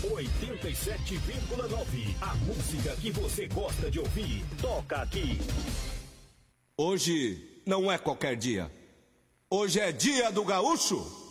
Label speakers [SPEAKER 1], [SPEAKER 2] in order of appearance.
[SPEAKER 1] 87,9. A música que você gosta de ouvir, toca aqui.
[SPEAKER 2] Hoje não é qualquer dia. Hoje é dia do gaúcho.